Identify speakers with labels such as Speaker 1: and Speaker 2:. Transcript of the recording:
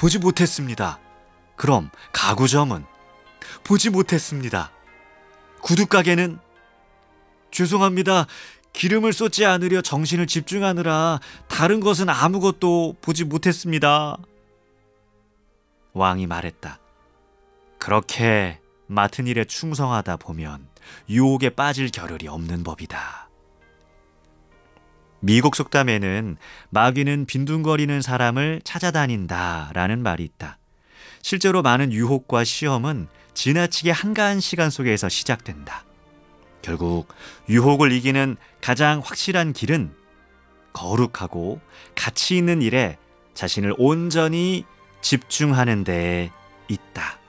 Speaker 1: 보지 못했습니다. 그럼 가구점은? 보지 못했습니다. 구두가게는? 죄송합니다. 기름을 쏟지 않으려 정신을 집중하느라 다른 것은 아무것도 보지 못했습니다. 왕이 말했다. 그렇게 맡은 일에 충성하다 보면 유혹에 빠질 겨를이 없는 법이다. 미국 속담에는 마귀는 빈둥거리는 사람을 찾아다닌다 라는 말이 있다. 실제로 많은 유혹과 시험은 지나치게 한가한 시간 속에서 시작된다. 결국 유혹을 이기는 가장 확실한 길은 거룩하고 가치 있는 일에 자신을 온전히 집중하는 데에 있다.